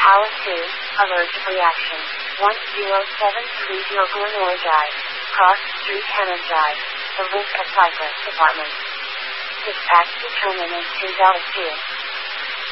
Alice 2, allergic reaction. 10730 Glenora Drive, Cross Street, Hannah Drive, the Live at Cypress Apartments. Dispatch determinant $2.